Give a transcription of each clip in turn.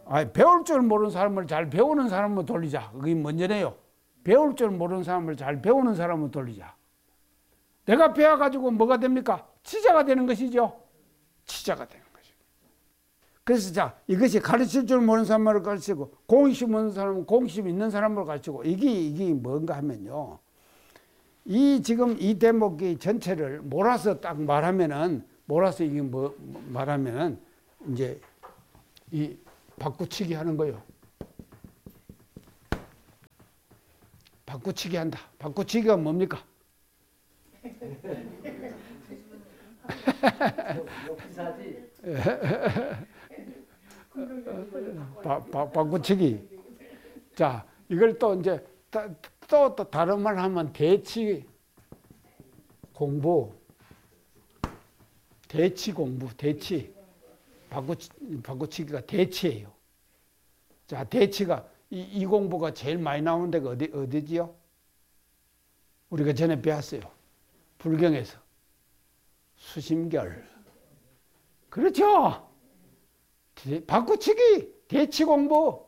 배울 줄 모르는 사람을 잘 배우는 사람으로 돌리자. 그게 먼저네요. 배울 줄 모르는 사람을 잘 배우는 사람으로 돌리자. 내가 배워가지고 뭐가 됩니까? 지자가 되는 것이죠. 지자가 되는 것이죠. 그래서 자, 이것이 가르칠 줄 모르는 사람을 가르치고, 공식심 없는 사람은 공식심 있는 사람으로 가르치고, 이게 뭔가 하면요. 지금 이 대목이 전체를 몰아서 딱 말하면은, 몰아서 이게 말하면은, 이제 이 바꾸치기 하는 거예요. 바꾸치기 한다. 바꾸치기가 뭡니까? 역사지. 바꾸치기. 자, 이걸 또 이제 또 다른 말 하면 대치 공부. 대치 공부, 대치. 바꾸치기가 대치예요. 자, 대치가 이 공부가 제일 많이 나오는 데가 어디지요? 우리가 전에 배웠어요. 불경에서. 수심결. 그렇죠? 바꾸치기, 대치 공부.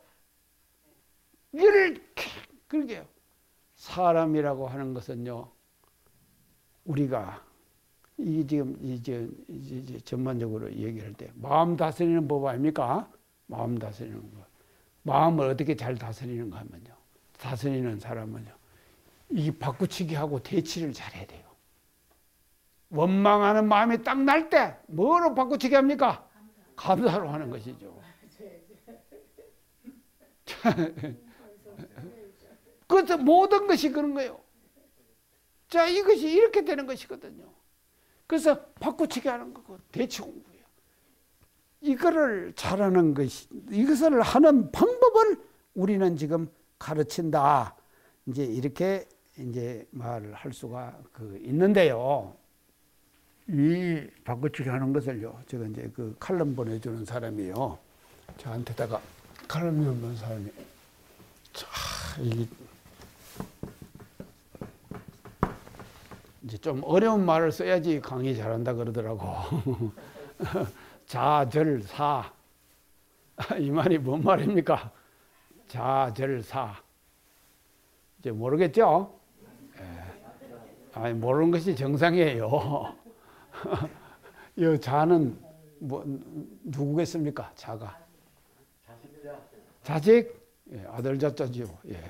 이를 그러게요. 사람이라고 하는 것은요, 우리가 이게 전반적으로 얘기할 때 마음 다스리는 법 아닙니까? 마음 다스리는 법. 마음을 어떻게 잘 다스리는가 하면요. 다스리는 사람은요. 이 바꾸치기하고 대치를 잘해야 돼요. 원망하는 마음이 딱 날 때 뭐로 바꾸치기 합니까? 감사로 하는 것이죠. 그래서 모든 것이 그런 거예요. 자, 이것이 이렇게 되는 것이거든요. 그래서 바꾸치기 하는 거고 대치 공부예요. 이거를 잘하는 것이, 이것을 하는 방법을 우리는 지금 가르친다. 이제 이렇게 이제 말을 할 수가 있는데요. 이 바꾸치기 하는 것을요, 제가 이제 그 칼럼 보내주는 사람이에요. 저한테다가 칼럼 보내주는 사람이, 자, 이게 이제 좀 어려운 말을 써야지 강의 잘한다 그러더라고. 자절사. 이 말이 뭔 말입니까? 자절사. 이제 모르겠죠? 모르는 것이 정상이에요. 이 자는 누구겠습니까? 자가. 자식? 예, 아들 자자지요. 예.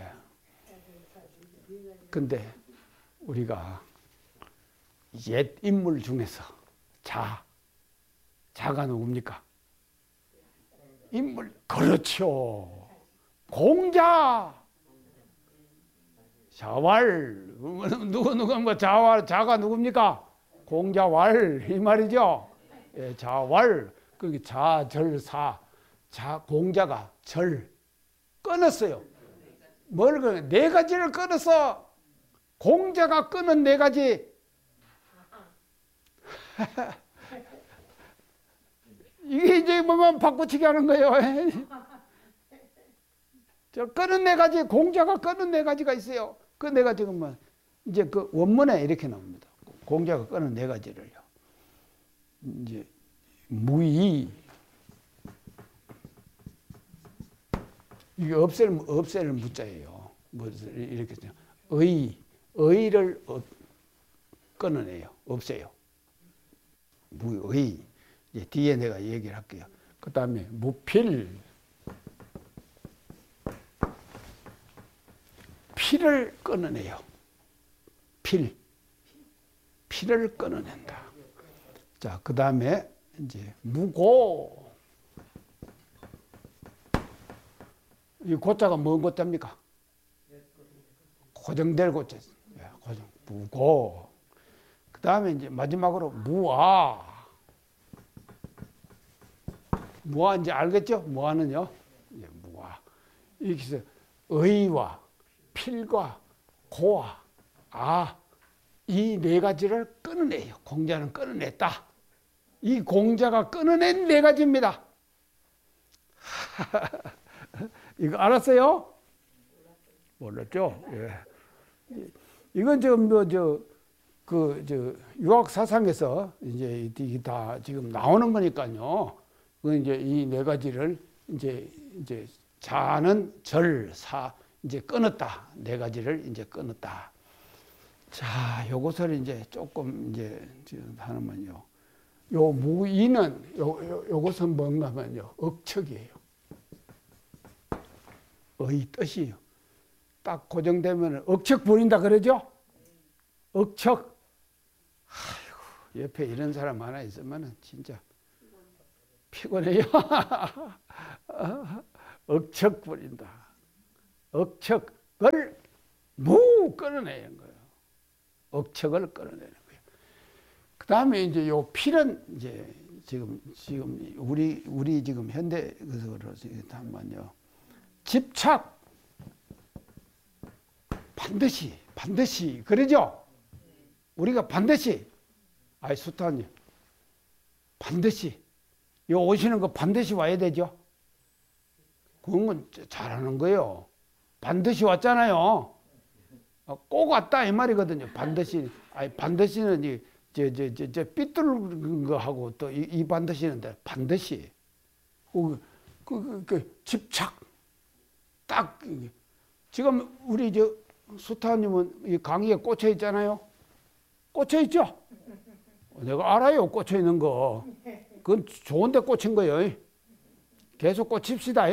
근데 우리가 옛 인물 중에서 자가 누굽니까? 인물, 그렇죠. 공자. 자왈. 누가 자가 누굽니까? 공자왈. 이 말이죠. 예, 자왈. 그게 자절사. 공자가 절 끊었어요. 뭘 끊어? 네 가지를 끊었어. 공자가 끊은 네 가지. 이게 이제 뭐만 바꾸치기 하는 거예요. 저 끊은 네 가지, 공자가 끊은 네 가지가 있어요. 그 네 가지가 뭐, 이제 그 원문에 이렇게 나옵니다. 공자가 끊은 네 가지를요. 이제, 무의. 이게 없애를 무자예요. 뭐, 이렇게, 의를 끊어내요. 없애요. 무의. 이제 뒤에 내가 얘기를 할게요. 그 다음에 무필. 필을 끊어내요. 필을 끊어낸다. 자, 그 다음에 이제 무고. 이 고자가 뭔 고자입니까? 고정될 고자. 무고. 그 다음에 이제 마지막으로 무아. 무아 이제 알겠죠? 무아는요. 무아. 이렇게 해서 의와 필과 고와 이 네 가지를 끊어내요. 공자는 끊어냈다. 이 공자가 끊어낸 네 가지입니다. 이거 알았어요? 몰랐죠? 예. 이건 지금 유학 사상에서 이제 이게 다 지금 나오는 거니까요. 그 이제 이 네 가지를 이제 자는 절, 사 이제 끊었다. 네 가지를 이제 끊었다. 자, 요것을 이제 조금 이제 하면요. 요 무의는 요것은 뭔가 하면요. 억척이에요. 의 뜻이에요. 딱 고정되면 억척 부린다 그러죠? 억척. 아이고, 옆에 이런 사람 하나 있으면 진짜 피곤해요. 억척 부린다. 억척을 끌어내는 거예요. 억척을 끌어내는 거예요. 그 다음에 이제 요 필은 이제 지금 우리 지금 현대에서 한번요. 집착. 반드시 그러죠? 우리가 반드시 수타님 반드시 요 오시는 거 반드시 와야 되죠? 그건 잘하는 거예요. 반드시 왔잖아요. 꼭 왔다 이 말이거든요. 반드시는 저 삐뚤은 거 하고 또 이 반드시는데 반드시 그 집착 딱 지금 우리 저 수타님은 이 강의에 꽂혀 있잖아요. 꽂혀 있죠? 내가 알아요. 꽂혀 있는 거. 그건 좋은데 꽂힌 거예요. 계속 꽂힙시다.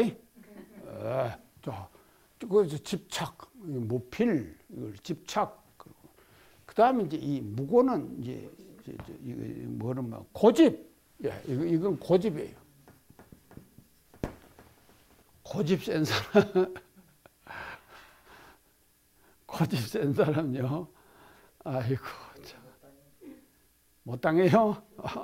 자, 그 집착, 무필, 집착. 그 다음에 이제 이 무고는 이제 뭐는 고집. 이건 고집이에요. 고집 센 사람. 고집 센 사람요. 아이고, 참. 못 당해요?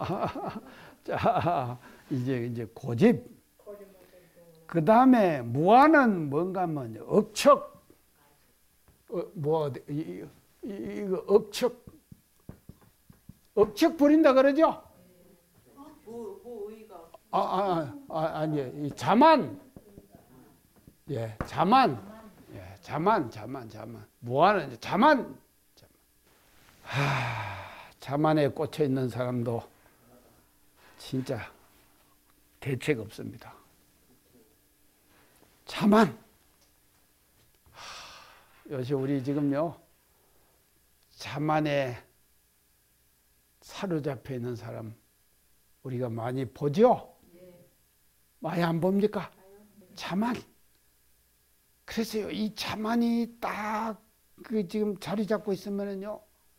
자, 이제 고집. 그 다음에 무한은 뭔가 하면 억척. 이거 억척 부린다 그러죠? 의가. 아니에요. 이 자만. 예, 자만. 예, 자만. 무한은 이제 자만. 자만에 꽂혀 있는 사람도 진짜 대책 없습니다. 자만. 요새 우리 지금요, 자만에 사로잡혀 있는 사람 우리가 많이 보죠? 많이 안 봅니까? 자만. 그래서요, 이 자만이 딱 지금 자리 잡고 있으면요,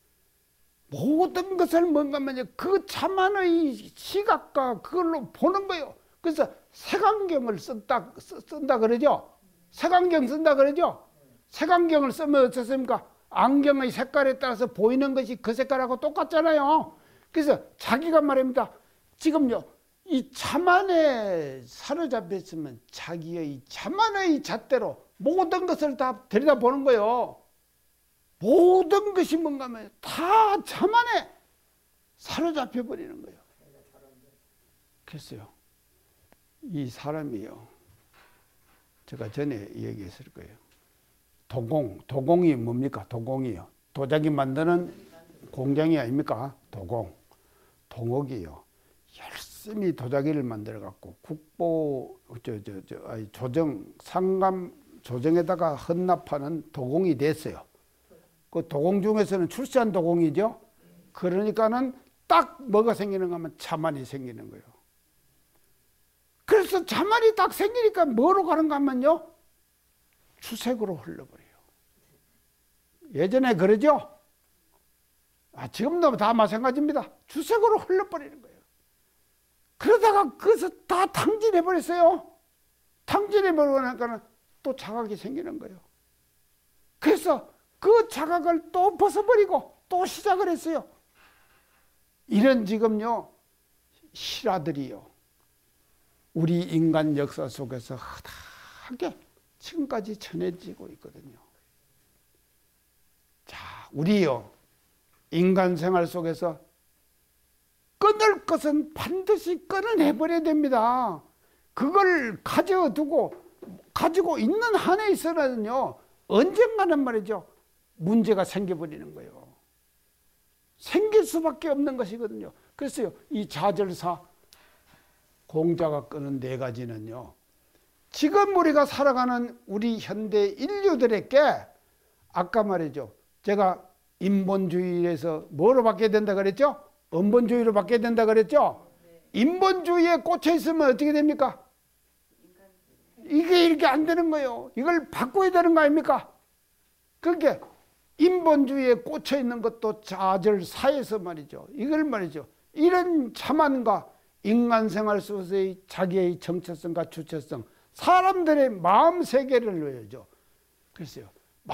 모든 것을 뭔가면요, 그 자만의 시각과 그걸로 보는 거예요. 그래서 색안경을 쓴다 그러죠? 색안경 쓴다 그러죠? 색안경을 쓰면 어떻습니까? 안경의 색깔에 따라서 보이는 것이 그 색깔하고 똑같잖아요. 그래서 자기가 말입니다. 지금요, 이 자만에 사로잡혀 있으면 자기의 자만의 잣대로 모든 것을 다 들여다보는 거예요. 모든 것이 뭔가 하면 다 자만에 사로잡혀 버리는 거예요. 그랬어요. 이 사람이요. 제가 전에 얘기했을 거예요. 도공이 뭡니까? 도공이요. 도자기 만드는 공장이 아닙니까? 동옥이요. 열심히 도자기를 만들어 갖고 국보 상감 조정에다가 헌납하는 도공이 됐어요. 그 도공 중에서는 출세한 도공이죠. 그러니까는 딱 뭐가 생기는가 하면 자만이 생기는 거예요. 그래서 자만이 딱 생기니까 뭐로 가는가 하면요, 추색으로 흘러버려요. 예전에 그러죠? 지금도 다 마찬가지입니다. 추색으로 흘러버리는 거예요. 그러다가 그것을 다 탕진해버렸어요. 탕진해버리고 나니까 또 자각이 생기는 거예요. 그래서 그 자각을 또 벗어버리고 또 시작을 했어요. 이런 지금요, 실화들이요, 우리 인간 역사 속에서 허다하게 지금까지 전해지고 있거든요. 자, 우리요, 인간 생활 속에서 끊을 것은 반드시 끊어내버려야 됩니다. 그걸 가지고 있는 한에 있어서는요, 언젠가는 말이죠, 문제가 생겨버리는 거예요. 생길 수밖에 없는 것이거든요. 그래서요, 이 좌절사, 공자가 끄는 네 가지는요, 지금 우리가 살아가는 우리 현대 인류들에게 아까 말이죠. 제가 인본주의에서 뭐로 바뀌어야 된다 그랬죠? 은본주의로 바뀌어야 된다 그랬죠? 인본주의에 꽂혀 있으면 어떻게 됩니까? 이게 이렇게 안 되는 거예요. 이걸 바꿔야 되는 거 아닙니까? 그러니까 인본주의에 꽂혀 있는 것도 좌절사에서 말이죠. 이걸 말이죠. 이런 참안과 인간 생활 속에서의 자기의 정체성과 주체성, 사람들의 마음 세계를 보여줘. 글쎄요.